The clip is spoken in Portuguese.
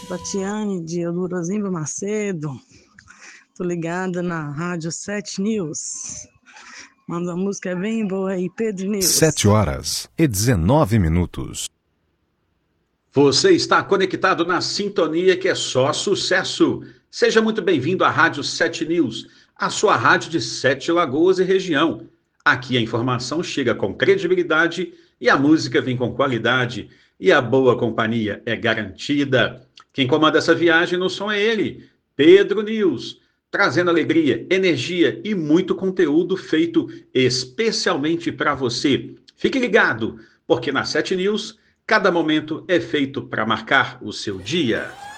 Tatiane de Eudorozimba Macedo. Tô ligada na Rádio 7 News. Manda uma música bem boa aí, Pedro News. 7h19. Você está conectado na sintonia que é só sucesso. Seja muito bem-vindo à Rádio 7 News, a sua rádio de 7 Lagoas e região. Aqui a informação chega com credibilidade e a música vem com qualidade. E a boa companhia é garantida. Quem comanda essa viagem no som é ele, Pedro News, trazendo alegria, energia e muito conteúdo feito especialmente para você. Fique ligado, porque na 7 News, cada momento é feito para marcar o seu dia.